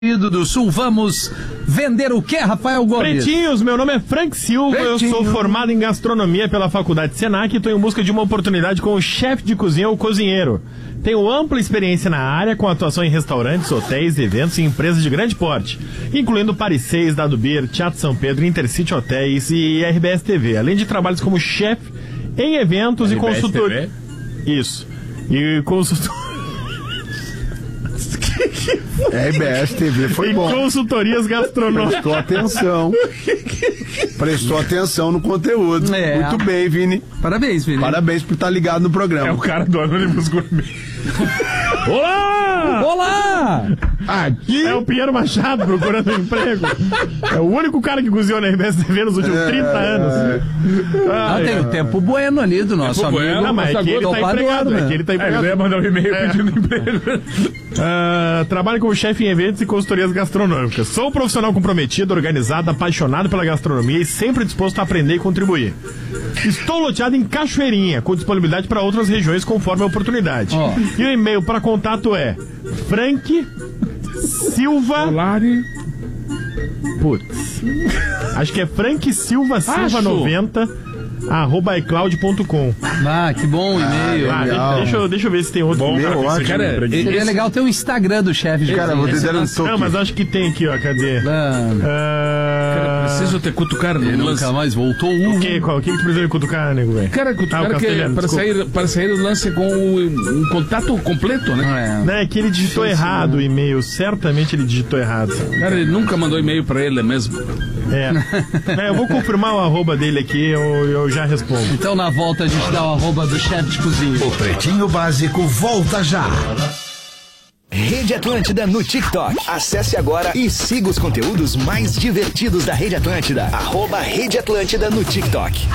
do Sul, vamos vender o que, Rafael Gomes? Pretinhos, meu nome é Frank Silva, Pretinho. Eu sou formado em gastronomia pela Faculdade Senac e estou em busca de uma oportunidade como chefe de cozinha ou cozinheiro. Tenho ampla experiência na área, com atuação em restaurantes, hotéis, eventos e empresas de grande porte, incluindo Paris 6, Dado Beer, Teatro São Pedro, Intercity Hotéis e RBS TV, além de trabalhos como chefe em eventos RBS e consultoria. Isso. E consultor... RBS TV foi bom. Consultorias gastronômicas. Prestou atenção no conteúdo. Muito bem, Vini. Parabéns, Vini. Parabéns por estar ligado no programa. É o cara do Anônimos Gourmet. Olá! Olá! Aqui é o Pinheiro Machado procurando emprego. É o único cara que cozinhou na RBS TV nos últimos 30 anos. Tem o Tempo Bueno ali do nosso amigo. Não, mas é que ele tá empregado, né? Que ele tá empregado. Ele ia mandar um e-mail pedindo emprego. Trabalho como chefe em eventos e consultorias gastronômicas. Sou um profissional comprometido, organizado, apaixonado pela gastronomia e sempre disposto a aprender e contribuir. Estou loteado em Cachoeirinha, com disponibilidade para outras regiões conforme a oportunidade. E o e-mail para contato é Frank Silva. Putz. Acho que é Frank Silva 90 @icloud.com. Que bom e-mail. Deixa eu ver se tem outro. Bom, cara, seria legal ter o Instagram do chefe de cara, vou te dar um toque. Não, mas acho que tem aqui, ó. Cadê? Cara, preciso ter cutucar no lance. Nunca mais voltou O que tu precisa de cutucar, nego, velho? Cara, cutucar para sair o lance com um contato completo, né? Não, é que ele digitou errado o e-mail. Certamente ele digitou errado. Cara, ele nunca mandou e-mail pra ele mesmo. Eu vou confirmar o arroba dele aqui, eu já respondo. Então na volta a gente dá o arroba do chefe de cozinha. O Pretinho Básico volta já. Rede Atlântida no TikTok. Acesse agora e siga os conteúdos mais divertidos da Rede Atlântida. @Rede Atlântida no TikTok.